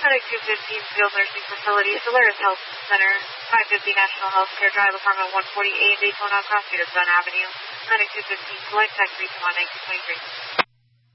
Clinic 215 Skilled Nursing Facility, Solaris Health Center, 550 National Healthcare Drive, apartment 140A, Daytona, Cross Street of Gun Avenue. Clinic 215, select tech 321 1923.